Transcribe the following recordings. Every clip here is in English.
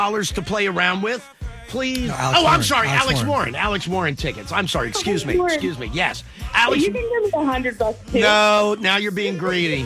to play around with. Please. No, I'm Warren. sorry. Alex Warren. Alex Warren tickets. I'm sorry. Excuse me. Yes. Alex. You can give me $100 too. No, now you're being greedy.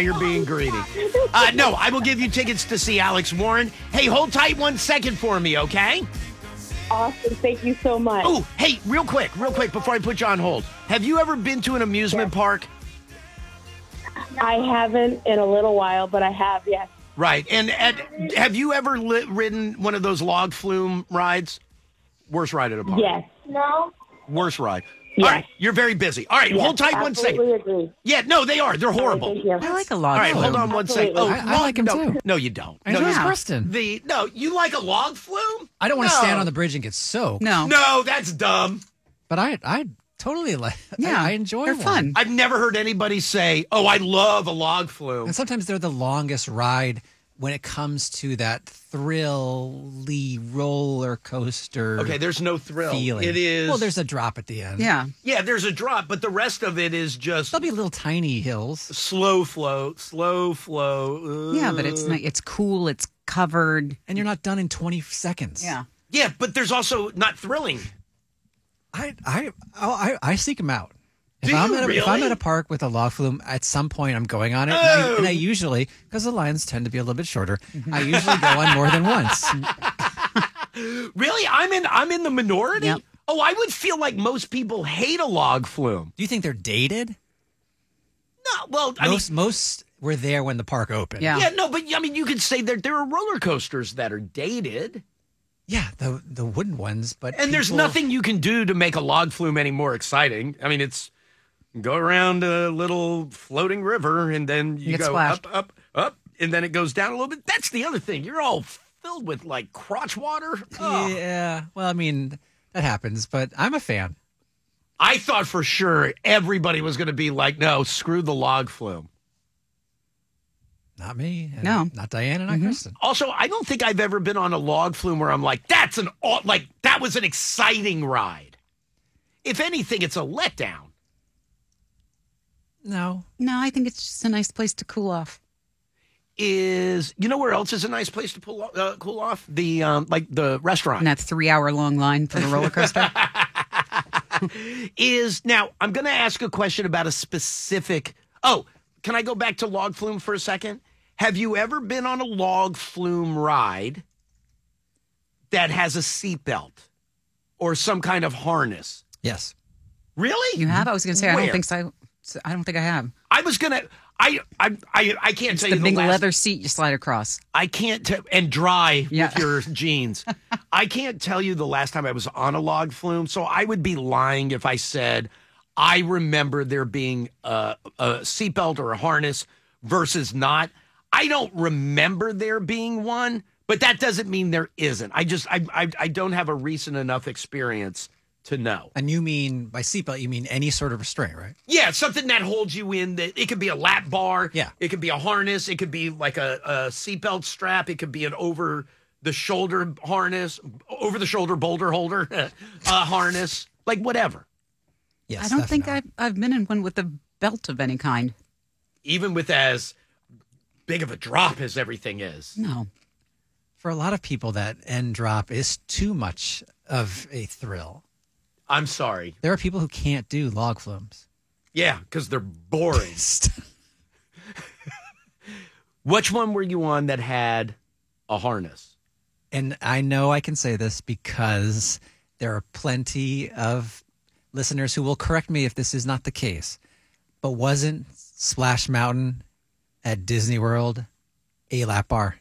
No, I will give you tickets to see Alex Warren. Hey, hold tight 1 second for me, okay? Awesome. Thank you so much. Oh, hey, real quick, before I put you on hold. Have you ever been to an amusement park? I haven't in a little while, but I have, yes. Right. And have you ever ridden one of those log flume rides? Worst ride at a park. Yes. No. Worst ride. Yes. All right. You're very busy. All right. Yes, hold tight 1 second. Agree. Yeah, no, they are. They're horrible. Thank you. I like a log All right, flume. hold on 1 second. Absolutely. I like 'em too. No, you don't. I No, know you- Kristen. you like a log flume? I don't want to No. stand on the bridge and get soaked. No, that's dumb. But I totally like. Yeah, I enjoy. they're one. fun. I've never heard anybody say, "Oh, I love a log flume." And sometimes they're the longest ride when it comes to that thrilly roller coaster. Okay, there's no thrill. feeling. It is. Well, there's a drop at the end. Yeah. Yeah, there's a drop, but the rest of it is just There'll be little tiny hills. slow flow. Yeah, but it's cool. It's covered. And you're not done in 20 seconds. Yeah, but there's also not thrilling. I seek them out. If Do I'm you at if I'm really? at a park with a log flume, at some point I'm going on it, Oh. and I usually, because the lines tend to be a little bit shorter, I usually go on more than once. Really? I'm in the minority? Yep. Oh, I would feel like most people hate a log flume. Do you think they're dated? No, well, I mean, Most were there when the park opened. Yeah. yeah, no, but I mean, you could say that there are roller coasters that are dated. Yeah, the wooden ones, but And there's people- nothing you can do to make a log flume any more exciting. I mean, it's go around a little floating river and then you get go splashed. up, and then it goes down a little bit. That's the other thing. You're all filled with like crotch water. Oh. Yeah, well, I mean that happens, but I'm a fan. I thought for sure everybody was going to be like, no, screw the log flume. Not me. And No. not Diana. Not Kristen. Also, I don't think I've ever been on a log flume where I'm like, that was an exciting ride. If anything, it's a letdown. No, No, I think it's just a nice place to cool off. You know where else is a nice place to cool off? The like the restaurant. And that 3-hour-long line for the roller coaster. Now I'm going to ask a question about a specific. Oh, can I go back to log flume for a second? Have you ever been on a log flume ride that has a seatbelt or some kind of harness? yes. Really? You have? I was going to say, I Where? don't think so. I don't think I have. I was gonna. I can't tell The you big the last. leather seat you slide across. I can't and dry Yeah. with your jeans. I can't tell you the last time I was on a log flume, so I would be lying if I said I remember there being a seatbelt or a harness versus not. I don't remember there being one, but that doesn't mean there isn't. I don't have a recent enough experience to know. And you mean by seatbelt, you mean any sort of restraint, right? Yeah, something that holds you in. That it could be a lap bar. Yeah. It could be a harness. It could be like a seatbelt strap. It could be an over the shoulder harness, over the shoulder boulder holder harness, like whatever. Yes. I don't think definitely. I've been in one with a belt of any kind. Even with as big of a drop as everything is. No. For a lot of people, that end drop is too much of a thrill. I'm sorry. There are people who can't do log flumes. Yeah, because they're boring. Which one were you on that had a harness? And I know I can say this because there are plenty of listeners who will correct me if this is not the case. But wasn't Splash Mountain at Disney World a lap bar?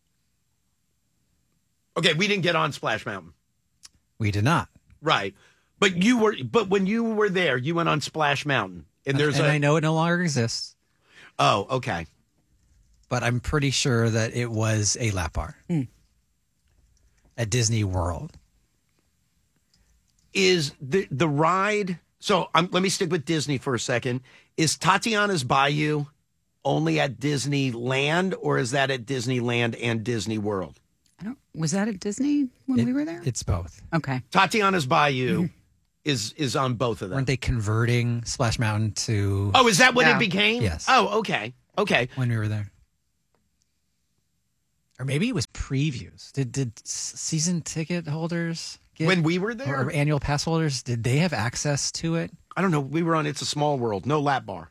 Okay, we didn't get on Splash Mountain. We did not. Right. But when you were there, you went on Splash Mountain. And I know it no longer exists, Oh, okay. but I'm pretty sure that it was a lap bar at Disney World. Is the ride so let me stick with Disney for a second. Is Tatiana's Bayou only at Disneyland or is that at Disneyland and Disney World? Was that at Disney when we were there? It's both. Okay. Tatiana's Bayou is on both of them. Weren't they converting Splash Mountain to Oh, is that what Yeah. it became? Yes. Oh, okay. Okay. when we were there? Or maybe it was previews. Did season ticket holders get, When we were there? or annual pass holders, did they have access to it? I don't know. We were on It's a Small World. No lap bar.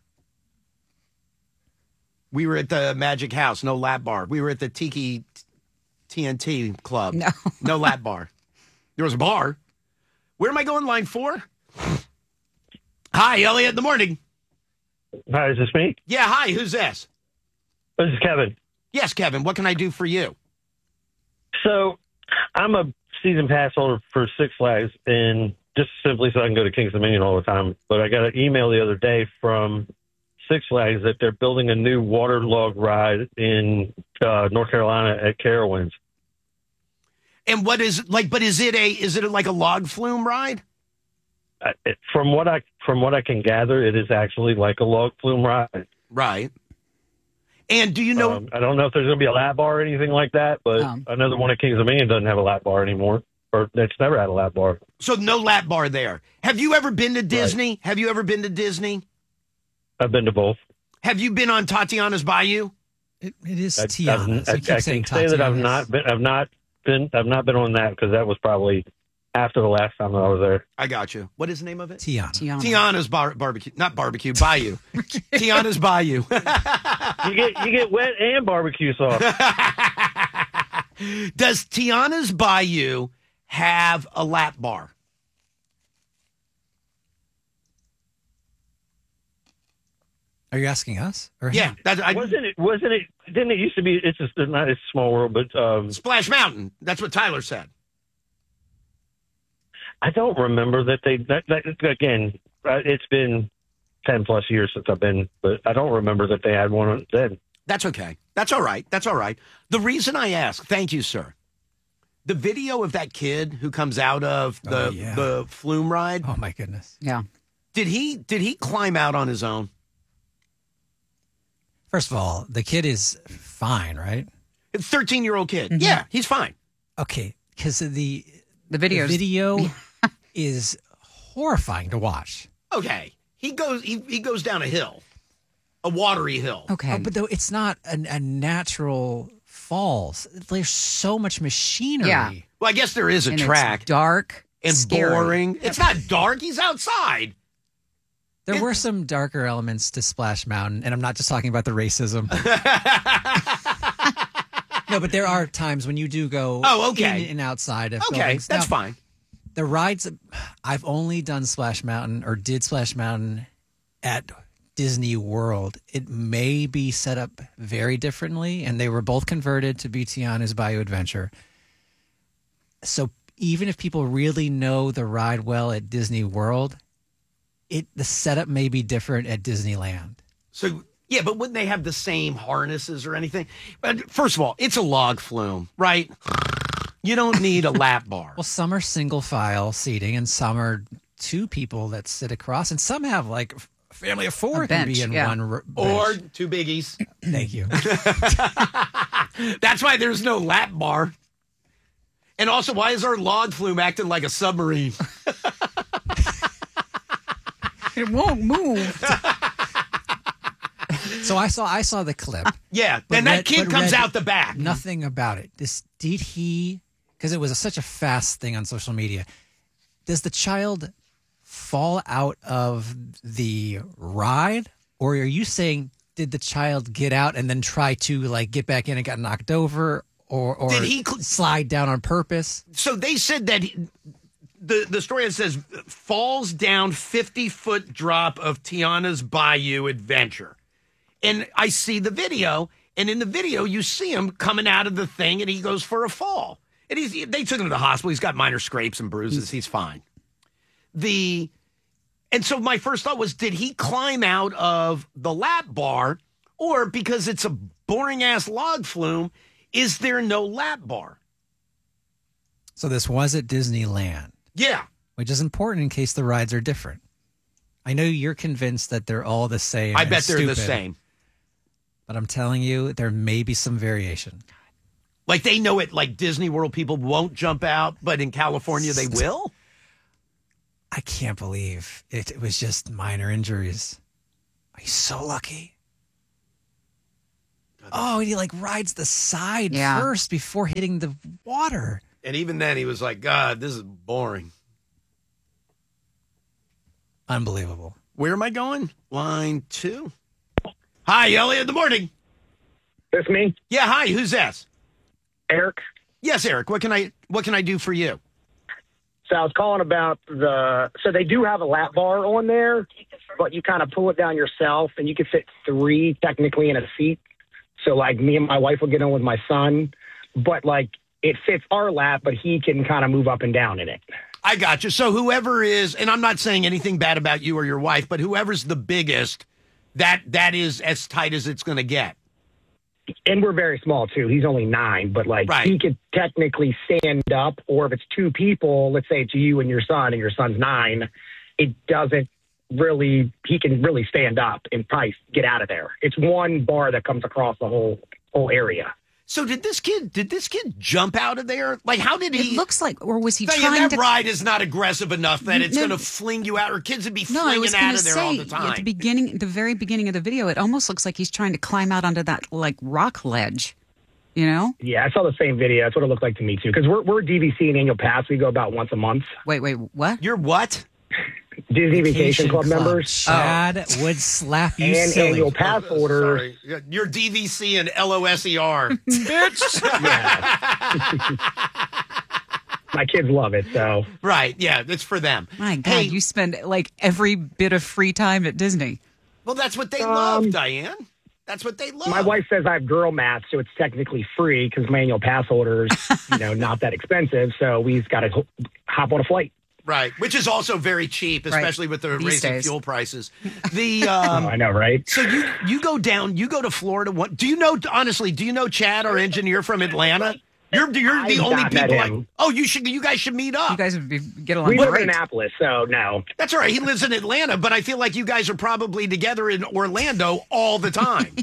We were at the Magic House. No lap bar. We were at the Tiki TNT Club. No. No lap bar. There was a bar. Where am I going? Line 4? Hi, Elliot. In the morning. Hi, is this me? Yeah, hi. Who's this? This is Kevin. Yes, Kevin. What can I do for you? So I'm a season pass holder for Six Flags, and just simply so I can go to Kings Dominion all the time. But I got an email the other day from Six Flags that they're building a new waterlog ride in North Carolina at Carowinds. And what is like? But is it like a log flume ride? From what I can gather, it is actually like a log flume ride. Right. And do you know? I don't know if there's going to be a lap bar or anything like that, but I know the one at Kings Dominion doesn't have a lap bar anymore, or it's never had a lap bar. So no lap bar there. Have you ever been to Disney? Right. Have you ever been to Disney? I've been to both. Have you been on Tatiana's Bayou? It is Tiana's. I can say that I've not been on that because that was probably after the last time that I was there. I got you. What is the name of it? Tiana's barbecue, not barbecue, Bayou. Tiana's Bayou. You get wet and barbecue sauce. Does Tiana's Bayou have a lap bar? Are you asking us? Or yeah, wasn't it? Didn't it used to be? It's not a Small World, but Splash Mountain. That's what Tyler said. I don't remember that again. It's been 10 plus years since I've been, but I don't remember that they had one then. That's okay. That's all right. That's all right. The reason I ask, thank you, sir. The video of that kid who comes out of the flume ride. Oh my goodness. Yeah. Did he climb out on his own? First of all, the kid is fine, right? A 13-year-old kid. Mm-hmm. Yeah, he's fine. Okay, because the video is horrifying to watch. Okay, he goes down a hill, a watery hill. Okay, but though it's not a natural falls. There's so much machinery. Yeah. Well, I guess there is a and track. It's dark and scary. Boring. It's not dark. He's outside. There were some darker elements to Splash Mountain, and I'm not just talking about the racism. No, but there are times when you do go in and outside of buildings. That's fine. The rides, I've only done Splash Mountain or did Splash Mountain at Disney World. It may be set up very differently, and they were both converted to be Tiana's Bayou Adventure. So even if people really know the ride well at Disney World, the setup may be different at Disneyland. So, yeah, but wouldn't they have the same harnesses or anything? But first of all, it's a log flume, right? You don't need a lap bar. Well, some are single file seating, and some are two people that sit across, and some have like a family of four can be in one bench. Or two biggies. Thank you. That's why there's no lap bar. And also, why is our log flume acting like a submarine? It won't move. So I saw the clip. Yeah, and that kid comes out the back. Nothing about it. Did he? Because it was such a fast thing on social media. Does the child fall out of the ride, or are you saying did the child get out and then try to like get back in and got knocked over, or did he slide down on purpose? So they said that. The story says falls down 50-foot drop of Tiana's Bayou Adventure. And I see the video, and in the video you see him coming out of the thing and he goes for a fall. And they took him to the hospital. He's got minor scrapes and bruises. He's fine. And so my first thought was, did he climb out of the lap bar, or because it's a boring ass log flume, is there no lap bar? So this was at Disneyland. Yeah. Which is important in case the rides are different. I know you're convinced that they're all the same. I bet they're the same. But I'm telling you, there may be some variation. Like they know it, like Disney World people won't jump out, but in California they will? I can't believe it was just minor injuries. He's so lucky. Oh, he like rides the side Yeah. first before hitting the water. And even then, he was like, God, this is boring. Unbelievable. Where am I going? Line 2. Hi, Elliot. Good morning. That's me, Yeah, hi. Who's this? Eric. Yes, Eric. What can I do for you? So I was calling about so they do have a lap bar on there, but you kind of pull it down yourself, and you can fit 3 technically in a seat. So like me and my wife will get on with my son, but like it fits our lap, but he can kind of move up and down in it. I got you. So whoever is, and I'm not saying anything bad about you or your wife, but whoever's the biggest, that is as tight as it's going to get. And we're very small too. He's only 9, but like Right. he could technically stand up, or if it's 2 people, let's say it's you and your son's 9, it doesn't really, he can really stand up and probably get out of there. It's one bar that comes across the whole area. So did this kid jump out of there? Like, how did he? It looks like, or was he Tell you, trying that to? ride is not aggressive enough that it's No. going to fling you out, or kids would be No, I flinging was out going of to there all say the at time. the very beginning of the video, it almost looks like he's trying to climb out onto that like rock ledge. You know? Yeah, I saw the same video. That's what it looked like to me too. Because we're DVC and annual pass. We go about once a month. Wait, what? You're what? Disney Vacation Club members Chad would slap you and silly. annual pass holders. Sorry. You're DVC and LOSER. Bitch. My kids love it. So Right. Yeah, it's for them. My God, Hey, you spend like every bit of free time at Disney. well, that's what they love, Diane. That's what they love. my wife says I have girl math, so it's technically free because my annual pass holders, not that expensive. So we've got to hop on a flight. Right, which is also very cheap, especially with the These raising days. fuel prices. The I know, right? so you go down, you go to Florida. What do you know? Honestly, do you know Chad, our engineer from Atlanta? You're the I've only not met people. Like, him. oh, you guys should meet up. You guys would get along We live in great. Annapolis, so no. That's all right. He lives in Atlanta, but I feel like you guys are probably together in Orlando all the time.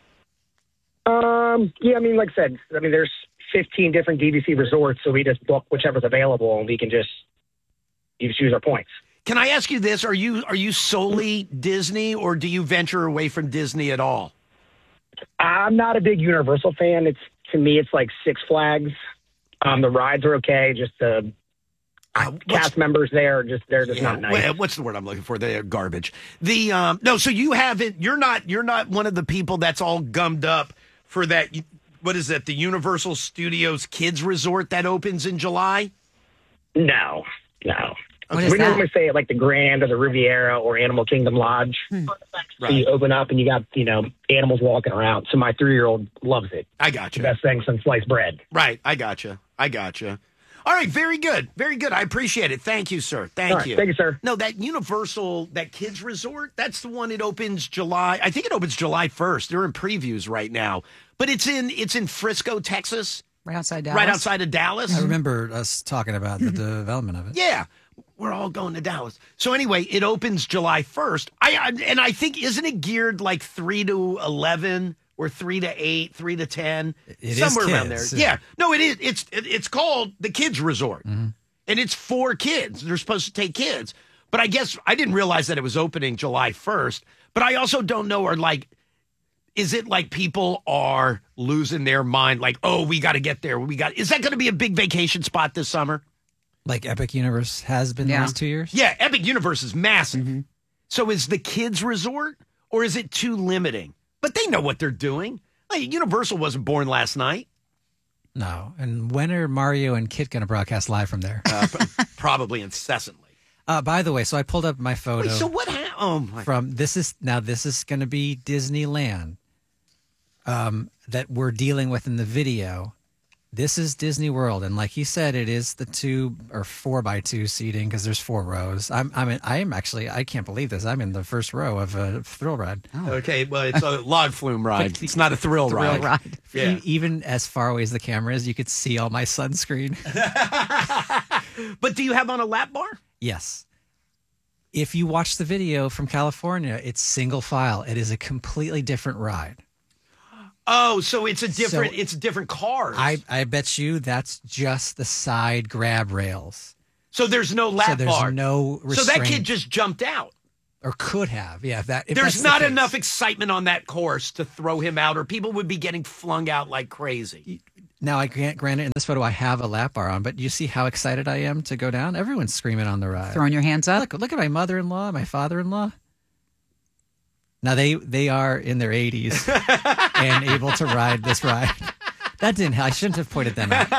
Yeah, I mean, like I said, there's 15 different DVC resorts, so we just book whichever's available, and we can just choose our points. Can I ask you this? Are you solely Disney, or do you venture away from Disney at all? I'm not a big Universal fan. To me, it's like Six Flags. The rides are okay, just the cast members they're just not nice. What's the word I'm looking for? They're garbage. No, so you haven't. You're not one of the people that's all gummed up for that. What is that? The Universal Studios Kids Resort that opens in July. No. What is We that? normally say like the Grand or the Riviera or Animal Kingdom Lodge. So you open up and you got, animals walking around. So my 3-year-old loves it. I got you. Best thing since sliced bread. Right. I got you. All right. Very good. Very good. I appreciate it. Thank you, sir. Thank All right, you. thank you, sir. No, that Universal, that kids resort, that's the one. It opens July. I think it opens July 1st. They're in previews right now, but it's in Frisco, Texas, Right outside Dallas. right outside of Dallas. I remember us talking about the development of it. Yeah. We're all going to Dallas. So anyway, it opens July 1st. I think, isn't it geared like 3 to 11 or 3 to 8, 3 to 10? It is somewhere around there. kids. Yeah. No, it is. It's called the Kids Resort. And it's for kids. They're supposed to take kids. But I guess I didn't realize that it was opening July 1st. But I also don't know, is it like people are losing their mind? Like, oh, we got to get there. Is that going to be a big vacation spot this summer? Like Epic Universe has been the Yeah. last 2 years? Yeah, Epic Universe is massive. So is the kids resort, or is it too limiting? But they know what they're doing. Like, Universal wasn't born last night. No. And when are Mario and Kit going to broadcast live from there? Probably incessantly. By the way, so I pulled up my photo Wait, so what happened? Oh, my. from this is going to be Disneyland that we're dealing with in the video. This is Disney World, and like he said, it is the 2 or 4x2 seating because there's 4 rows. I am actually, I can't believe this. I'm in the first row of a thrill ride. Okay, well, it's a log flume ride. It's not a thrill ride. Yeah. Even as far away as the camera is, you could see all my sunscreen. But do you have on a lap bar? Yes. If you watch the video from California, it's single file. It is a completely different ride. Oh, so it's it's different cars. I bet you that's just the side grab rails. So there's no lap So there's bar. no So that restraint. kid just jumped out. or could have. Yeah, if There's that's the not case. enough excitement on that course to throw him out, or people would be getting flung out like crazy. Now, granted, in this photo, I have a lap bar on, but you see how excited I am to go down? Everyone's screaming on the ride. Throwing your hands up. Look at my mother-in-law, my father-in-law. Now, they are in their 80s and able to ride this ride. That didn't help. I shouldn't have pointed them out.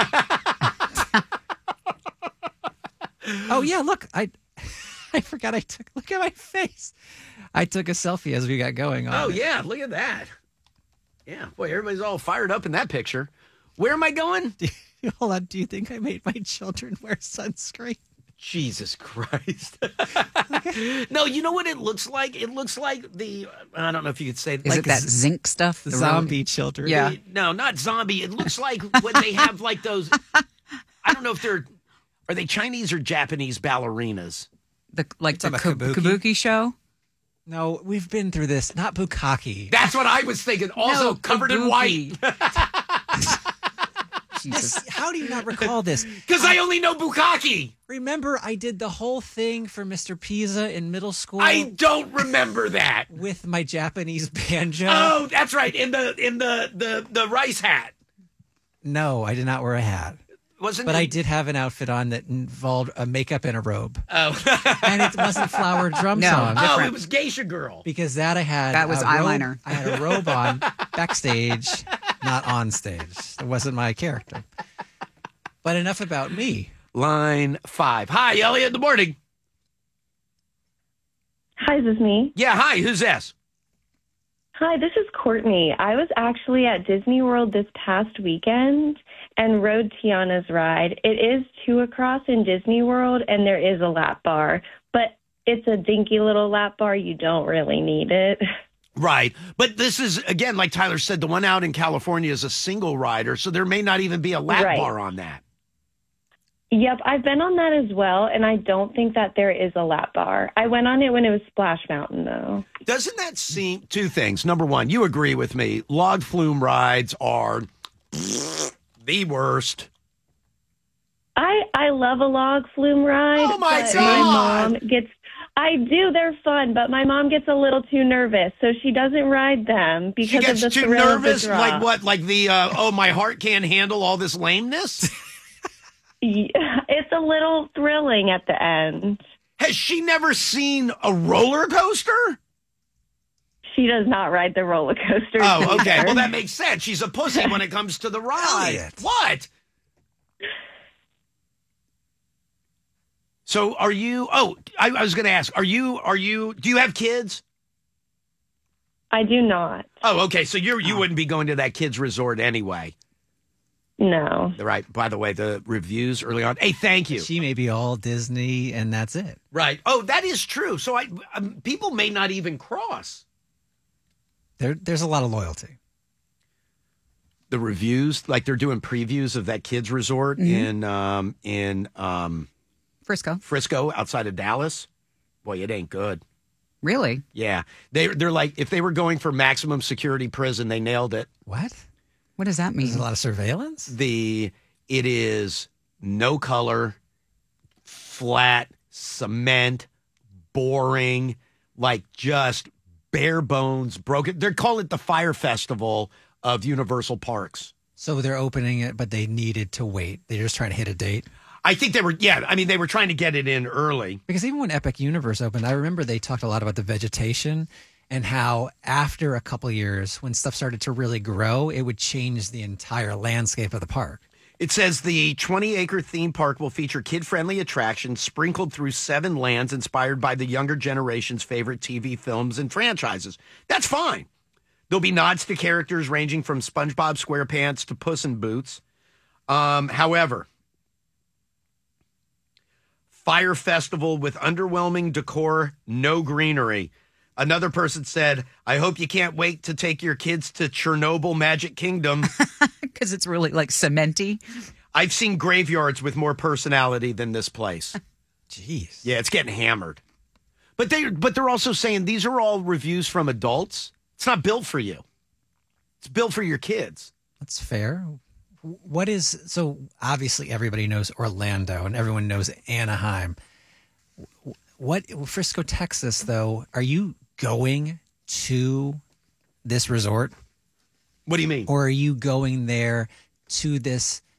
Oh, yeah, look. I forgot look at my face. I took a selfie as we got going on. Oh, yeah, look at that. Yeah, boy, everybody's all fired up in that picture. Where am I going? Hold on. Do you think I made my children wear sunscreen? Jesus Christ. No, you know what it looks like? It looks like I don't know if you could say Is it that zinc stuff? The zombie children. Yeah. No, not zombie. It looks like when they have like those, I don't know if are they Chinese or Japanese ballerinas? The talking about kabuki? kabuki show? No, we've been through this. Not bukkake. That's what I was thinking. Also No, covered in white. Jesus. How do you not recall this? Because I only know bukkake. Remember, I did the whole thing for Mr. Pizza in middle school I don't remember that. with my Japanese banjo. Oh, that's right. In the rice hat. No, I did not wear a hat. Wasn't But it? I did have an outfit on that involved a makeup and a robe. Oh. And it wasn't Flower Drum No. Song. Oh, it was Geisha Girl. Because that I had That was a robe- eyeliner. I had a robe on backstage, not on stage. It wasn't my character. But enough about me. Line 5. Hi, Elliot in the morning. Hi, is this me? Yeah, hi. Who's this? Hi, this is Courtney. I was actually at Disney World this past weekend and rode Tiana's ride. It is 2 across in Disney World, and there is a lap bar, but it's a dinky little lap bar. You don't really need it. Right. But this is, again, like Tyler said, the one out in California is a single rider, so there may not even be a lap Right. bar on that. Yep, I've been on that as well, and I don't think that there is a lap bar. I went on it when it was Splash Mountain, though. Doesn't that seem two things? Number one, you agree with me. Log flume rides are the worst. I love a log flume ride. Oh, my but God. My mom gets. I do. They're fun, but my mom gets a little too nervous, so she doesn't ride them because She gets of the too thrill of the nervous? drop. Like what? Like the, oh, my heart can't handle all this lameness? Yeah, it's a little thrilling at the end. Has she never seen a roller coaster? She does not ride the roller coaster. Oh, okay. Well, that makes sense. She's a pussy when it comes to the ride. Elliot. What? So are you, I was going to ask, do you have kids? I do not. Oh, okay. So you wouldn't be going to that kids resort anyway. No. Right. By the way, the reviews early on. Hey, thank you. She may be all Disney, and that's it. Right. Oh, that is true. So people may not even cross. There's a lot of loyalty. The reviews, like they're doing previews of that kids resort in Frisco. Frisco outside of Dallas. Boy, it ain't good. Really? Yeah. They're like, if they were going for maximum security prison, they nailed it. What? What does that mean? There's a lot of surveillance? It is no color, flat, cement, boring, like just bare bones, broken. They call it the Fire Festival of Universal Parks. So they're opening it, but they needed to wait. They're just trying to hit a date. I think they were trying to get it in early. Because even when Epic Universe opened, I remember they talked a lot about the vegetation and how after a couple years, when stuff started to really grow, it would change the entire landscape of the park. It says the 20-acre theme park will feature kid-friendly attractions sprinkled through 7 lands inspired by the younger generation's favorite TV films and franchises. That's fine. There'll be nods to characters ranging from SpongeBob SquarePants to Puss in Boots. However, Fire Festival with underwhelming decor, no greenery. Another person said, I hope you can't wait to take your kids to Chernobyl Magic Kingdom. Because it's really like cementy. I've seen graveyards with more personality than this place. Jeez. Yeah, it's getting hammered. But they're also saying these are all reviews from adults. It's not built for you. It's built for your kids. That's fair. So obviously everybody knows Orlando and everyone knows Anaheim. What Frisco, Texas, though? Are you going to this resort, What do you mean? or are you going there to this